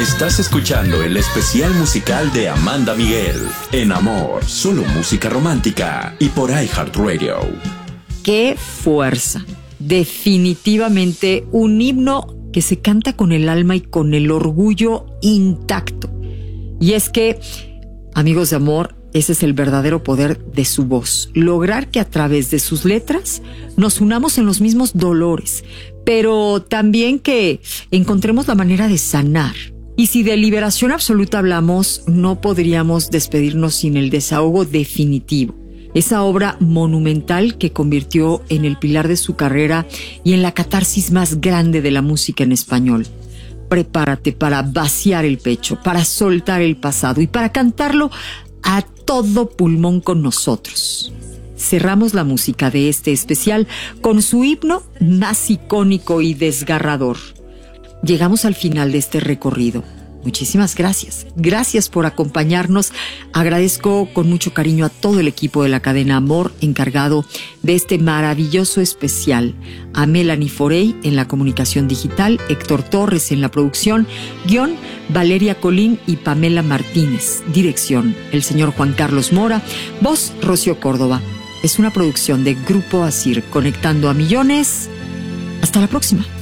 Estás escuchando el especial musical de Amanda Miguel en Amor, solo música romántica y por iHeartRadio. ¡Qué fuerza! Definitivamente un himno que se canta con el alma y con el orgullo intacto. Y es que, amigos de Amor, ese es el verdadero poder de su voz. Lograr que a través de sus letras nos unamos en los mismos dolores, pero también que encontremos la manera de sanar. Y si de liberación absoluta hablamos, no podríamos despedirnos sin el desahogo definitivo. Esa obra monumental que convirtió en el pilar de su carrera y en la catarsis más grande de la música en español. Prepárate para vaciar el pecho, para soltar el pasado y para cantarlo a todo pulmón con nosotros. Cerramos la música de este especial con su himno más icónico y desgarrador. Llegamos al final de este recorrido. Muchísimas gracias. Gracias por acompañarnos. Agradezco con mucho cariño a todo el equipo de la cadena Amor encargado de este maravilloso especial. A Melanie Forey en la comunicación digital, Héctor Torres en la producción, guión Valeria Colín y Pamela Martínez. Dirección, el señor Juan Carlos Mora. Voz, Rocío Córdoba. Es una producción de Grupo Asir, conectando a millones. Hasta la próxima.